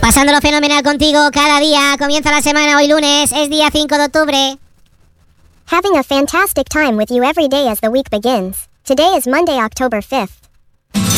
Pasándolo fenomenal contigo cada día. Comienza la semana hoy lunes, es día 5 de octubre. Having a fantastic time with you every day as the week begins. Today is Monday, October 5th.